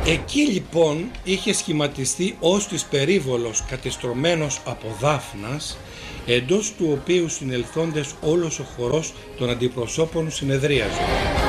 Εκεί λοιπόν είχε σχηματιστεί ως της περίβολος κατεστρωμένος από δάφνας, εντός του οποίου συνελθόντες όλος ο χορός των αντιπροσώπων συνεδρίαζε.